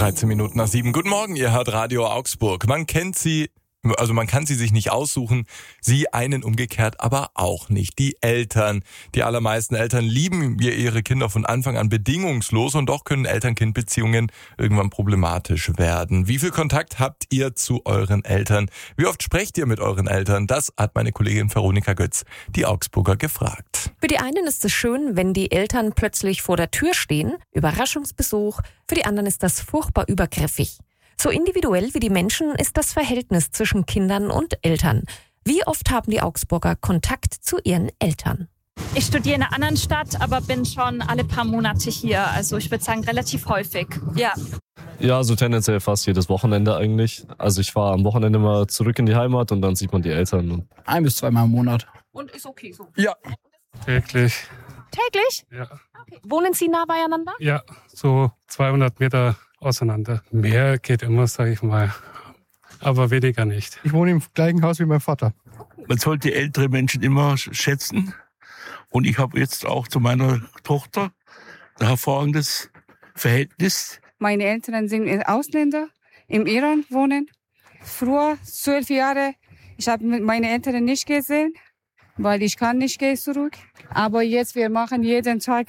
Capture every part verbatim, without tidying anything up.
dreizehn Minuten nach sieben. Guten Morgen, ihr hört Radio Augsburg. Man kennt sie, also man kann sie sich nicht aussuchen, sie einen umgekehrt aber auch nicht. Die Eltern. Die allermeisten Eltern lieben ihre Kinder von Anfang an bedingungslos und doch können Eltern-Kind-Beziehungen irgendwann problematisch werden. Wie viel Kontakt habt ihr zu euren Eltern? Wie oft sprecht ihr mit euren Eltern? Das hat meine Kollegin Veronika Götz, die Augsburger, gefragt. Für die einen ist es schön, wenn die Eltern plötzlich vor der Tür stehen. Überraschungsbesuch. Für die anderen ist das furchtbar übergriffig. So individuell wie die Menschen ist das Verhältnis zwischen Kindern und Eltern. Wie oft haben die Augsburger Kontakt zu ihren Eltern? Ich studiere in einer anderen Stadt, aber bin schon alle paar Monate hier. Also ich würde sagen relativ häufig. Ja. Ja, so tendenziell fast jedes Wochenende eigentlich. Also ich fahre am Wochenende mal zurück in die Heimat und dann sieht man die Eltern. Ein bis zweimal im Monat. Und ist okay so? Ja. Täglich. Täglich? Ja. Okay. Wohnen Sie nah beieinander? Ja, so zweihundert Meter auseinander. Mehr geht immer, sage ich mal, aber weniger nicht. Ich wohne im gleichen Haus wie mein Vater. Man sollte ältere Menschen immer schätzen. Und ich habe jetzt auch zu meiner Tochter ein hervorragendes Verhältnis. Meine Eltern sind Ausländer, im Iran wohnen. Früher, zwölf Jahre, ich habe meine Eltern nicht gesehen, weil ich kann nicht gehen zurück. Aber jetzt, wir machen jeden Tag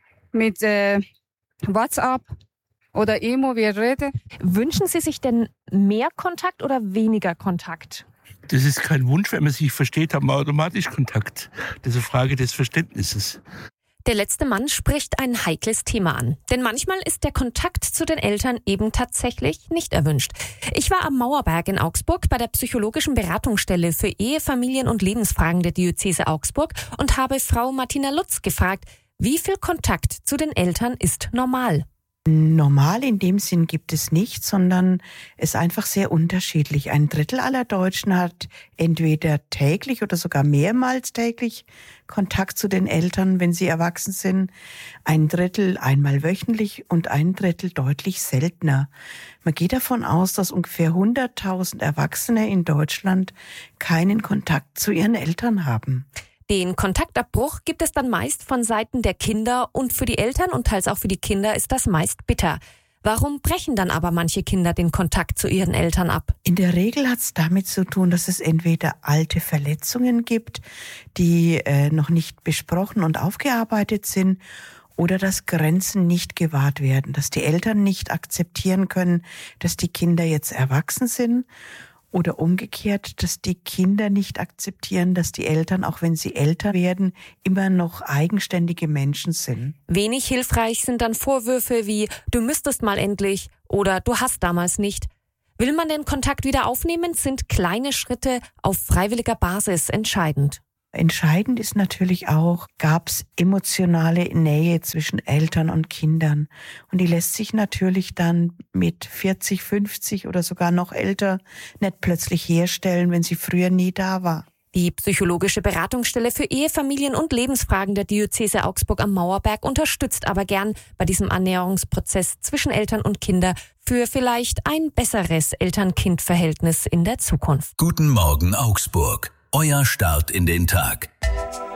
mit äh, WhatsApp oder E-Mail, wir reden. Wünschen Sie sich denn mehr Kontakt oder weniger Kontakt? Das ist kein Wunsch, wenn man sich versteht, haben wir automatisch Kontakt. Das ist eine Frage des Verständnisses. Der letzte Mann spricht ein heikles Thema an. Denn manchmal ist der Kontakt zu den Eltern eben tatsächlich nicht erwünscht. Ich war am Mauerberg in Augsburg bei der psychologischen Beratungsstelle für Ehe, Familien- und Lebensfragen der Diözese Augsburg und habe Frau Martina Lutz gefragt, wie viel Kontakt zu den Eltern ist normal? Normal in dem Sinn gibt es nicht, sondern es ist einfach sehr unterschiedlich. Ein Drittel aller Deutschen hat entweder täglich oder sogar mehrmals täglich Kontakt zu den Eltern, wenn sie erwachsen sind. Ein Drittel einmal wöchentlich und ein Drittel deutlich seltener. Man geht davon aus, dass ungefähr hunderttausend Erwachsene in Deutschland keinen Kontakt zu ihren Eltern haben. Den Kontaktabbruch gibt es dann meist von Seiten der Kinder und für die Eltern und teils auch für die Kinder ist das meist bitter. Warum brechen dann aber manche Kinder den Kontakt zu ihren Eltern ab? In der Regel hat es damit zu tun, dass es entweder alte Verletzungen gibt, die äh, noch nicht besprochen und aufgearbeitet sind, oder dass Grenzen nicht gewahrt werden, dass die Eltern nicht akzeptieren können, dass die Kinder jetzt erwachsen sind. Oder umgekehrt, dass die Kinder nicht akzeptieren, dass die Eltern, auch wenn sie älter werden, immer noch eigenständige Menschen sind. Wenig hilfreich sind dann Vorwürfe wie „du müsstest mal endlich" oder „du hast damals nicht". Will man den Kontakt wieder aufnehmen, sind kleine Schritte auf freiwilliger Basis entscheidend. Entscheidend ist natürlich auch, gab es emotionale Nähe zwischen Eltern und Kindern. Und die lässt sich natürlich dann mit vierzig, fünfzig oder sogar noch älter nicht plötzlich herstellen, wenn sie früher nie da war. Die psychologische Beratungsstelle für Ehe, Familien- und Lebensfragen der Diözese Augsburg am Mauerberg unterstützt aber gern bei diesem Annäherungsprozess zwischen Eltern und Kinder für vielleicht ein besseres Eltern-Kind-Verhältnis in der Zukunft. Guten Morgen Augsburg. Euer Start in den Tag.